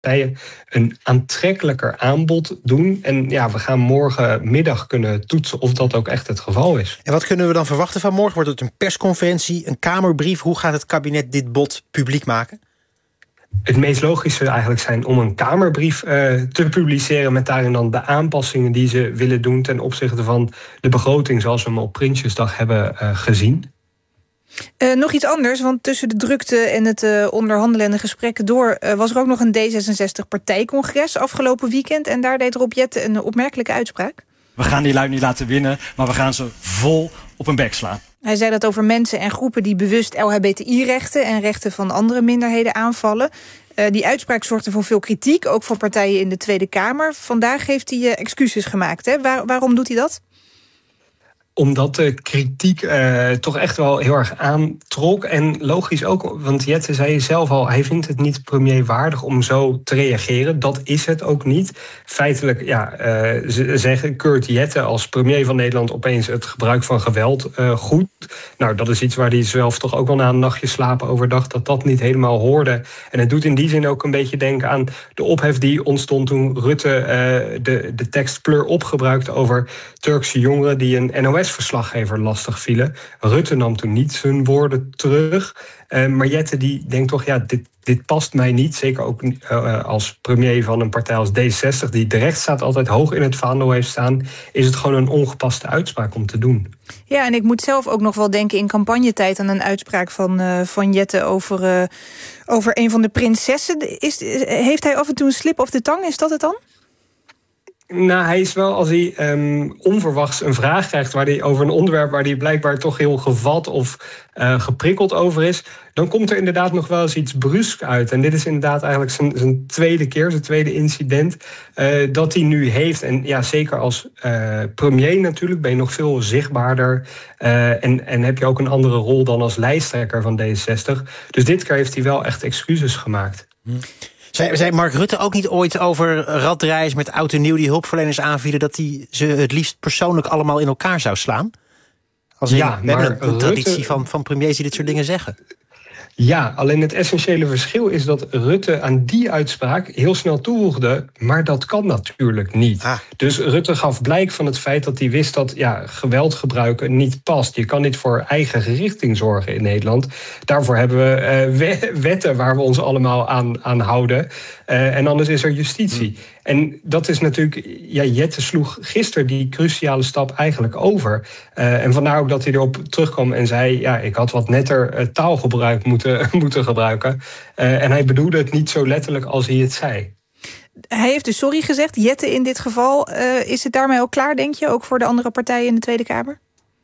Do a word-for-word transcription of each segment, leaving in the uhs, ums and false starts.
partijen een aantrekkelijker aanbod doen. En ja, we gaan morgenmiddag kunnen toetsen of dat ook echt het geval is. En wat kunnen we dan verwachten van morgen? Wordt het een persconferentie, een Kamerbrief? Hoe gaat het kabinet dit bod publiek maken? Het meest logische eigenlijk zijn om een Kamerbrief uh, te publiceren met daarin dan de aanpassingen die ze willen doen ten opzichte van de begroting zoals we hem op Prinsjesdag hebben uh, gezien. Uh, nog iets anders, want tussen de drukte en het uh, onderhandelen en de gesprekken door Uh, was er ook nog een D zesenzestig-partijcongres afgelopen weekend. En daar deed Rob Jetten een opmerkelijke uitspraak. We gaan die lui niet laten winnen, maar we gaan ze vol op hun bek slaan. Hij zei dat over mensen en groepen die bewust L H B T I-rechten en rechten van andere minderheden aanvallen. Uh, die uitspraak zorgde voor veel kritiek, ook voor partijen in de Tweede Kamer. Vandaag heeft hij uh, excuses gemaakt. Hè? Waar, waarom doet hij dat? Omdat de kritiek uh, toch echt wel heel erg aantrok. En logisch ook, want Jette zei zelf al, hij vindt het niet premier waardig om zo te reageren. Dat is het ook niet. Feitelijk, ja, uh, ze zeggen, keurt Jette als premier van Nederland opeens het gebruik van geweld uh, goed. Nou, dat is iets waar hij zelf toch ook wel na een nachtje slapen over dacht, dat dat niet helemaal hoorde. En het doet in die zin ook een beetje denken aan de ophef die ontstond toen Rutte uh, de, de tekst pleur op gebruikte over Turkse jongeren die een N O S-verslaggever lastig vielen. Rutte nam toen niet zijn woorden terug. Uh, maar Jette die denkt toch, ja, dit, dit past mij niet. Zeker ook uh, als premier van een partij als D zesenzestig... die de rechtsstaat altijd hoog in het vaandel heeft staan, is het gewoon een ongepaste uitspraak om te doen. Ja, en ik moet zelf ook nog wel denken in campagnetijd aan een uitspraak van, uh, van Jette over, uh, over een van de prinsessen. Is, heeft hij af en toe een slip of de tang? Is dat het dan? Nou, hij is wel, als hij um, onverwachts een vraag krijgt waar hij over een onderwerp waar hij blijkbaar toch heel gevat of uh, geprikkeld over is, dan komt er inderdaad nog wel eens iets brusk uit. En dit is inderdaad eigenlijk zijn, zijn tweede keer, zijn tweede incident uh, dat hij nu heeft. En ja, zeker als uh, premier natuurlijk ben je nog veel zichtbaarder uh, en, en heb je ook een andere rol dan als lijsttrekker van D zesenzestig. Dus dit keer heeft hij wel echt excuses gemaakt. Hm. Zei, zei Mark Rutte ook niet ooit over radreis met oud en nieuw die hulpverleners aanvielen, dat hij ze het liefst persoonlijk allemaal in elkaar zou slaan? Als in, ja, we hebben een, een Rutte, traditie van, van premiers die dit soort dingen zeggen. Ja, alleen het essentiële verschil is dat Rutte aan die uitspraak heel snel toevoegde, maar dat kan natuurlijk niet. Ah. Dus Rutte gaf blijk van het feit dat hij wist dat ja, geweld gebruiken niet past. Je kan niet voor eigen gerichting zorgen in Nederland. Daarvoor hebben we uh, wetten waar we ons allemaal aan, aan houden. Uh, en anders is er justitie. Hmm. En dat is natuurlijk, ja, Jette sloeg gisteren die cruciale stap eigenlijk over. Uh, en vandaar ook dat hij erop terugkwam en zei, ja, ik had wat netter uh, taalgebruik moeten, moeten gebruiken. Uh, en hij bedoelde het niet zo letterlijk als hij het zei. Hij heeft dus sorry gezegd, Jette in dit geval. Uh, is het daarmee al klaar, denk je, ook voor de andere partijen in de Tweede Kamer?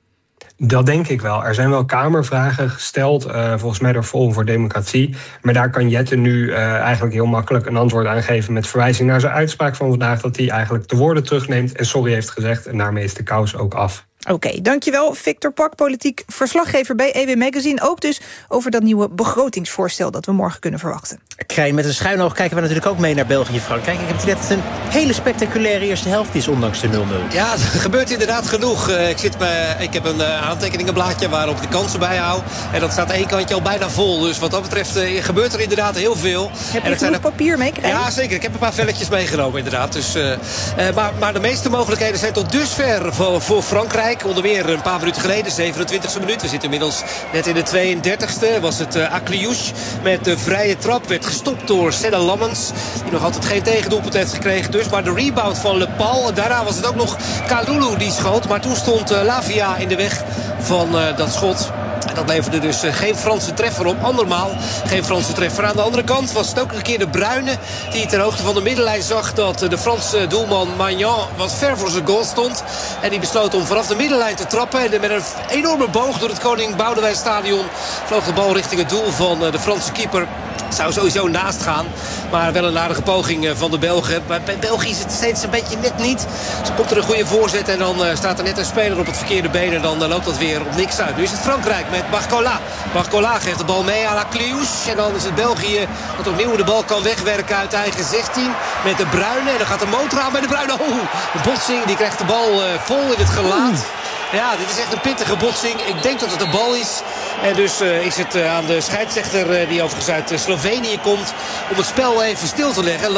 Dat denk ik wel. Er zijn wel Kamervragen gesteld, uh, volgens mij door Forum voor Democratie. Maar daar kan Jette nu uh, eigenlijk heel makkelijk een antwoord aan geven met verwijzing naar zijn uitspraak van vandaag, dat hij eigenlijk de woorden terugneemt en sorry heeft gezegd. En daarmee is de kous ook af. Oké, okay, dankjewel. Victor Pak, politiek verslaggever bij E W Magazine. Ook dus over dat nieuwe begrotingsvoorstel dat we morgen kunnen verwachten. Krijn, met een schuin oog kijken we natuurlijk ook mee naar België-Frankrijk. Ik heb het idee dat het een hele spectaculaire eerste helft is, ondanks de nul nul. Ja, er gebeurt inderdaad genoeg. Uh, ik, zit bij, ik heb een uh, aantekeningenblaadje waarop de kansen bijhoud. En dat staat één kantje al bijna vol. Dus wat dat betreft uh, gebeurt er inderdaad heel veel. Heb je en genoeg papier mee, Krijn? Ja, zeker. Ik heb een paar velletjes meegenomen, inderdaad. Dus, uh, uh, maar, maar de meeste mogelijkheden zijn tot dusver voor, voor Frankrijk. Onder meer een paar minuten geleden, zevenentwintigste minuut. We zitten inmiddels net in de tweeëndertigste. Was het uh, Akliouche met de vrije trap. Werd gestopt door Cedar Lammens. Die nog altijd geen tegendoelpunt heeft gekregen. Dus, maar de rebound van Le Paul. Daarna was het ook nog Kalulu die schoot. Maar toen stond uh, Lavia in de weg van uh, dat schot. En dat leverde dus uh, geen Franse treffer op. Andermaal geen Franse treffer. Aan de andere kant was het ook een keer de Bruyne die ter hoogte van de middenlijn zag dat uh, de Franse doelman Maignan wat ver voor zijn goal stond. En die besloot om vanaf de middenlijn te trappen. En met een enorme boog door het Koning Boudewijn Stadion vloog de bal richting het doel van uh, de Franse keeper. Zou sowieso naast gaan. Maar wel een aardige poging van de Belgen. Maar bij België is het steeds een beetje net niet. Ze komt er een goede voorzet en dan uh, staat er net een speler op het verkeerde been. En dan uh, loopt dat weer op niks uit. Nu is het Frankrijk met Barcola. Barcola geeft de bal mee aan Akliouche. En dan is het België dat opnieuw de bal kan wegwerken uit eigen zestien. Met de Bruyne. En dan gaat de motor aan bij de Bruyne. Oh, de botsing die krijgt de bal uh, vol in het gelaat. Ja, dit is echt een pittige botsing. Ik denk dat het een bal is. En dus uh, is het uh, aan de scheidsrechter uh, die overigens uit uh, Slovenië komt om het spel even stil te leggen.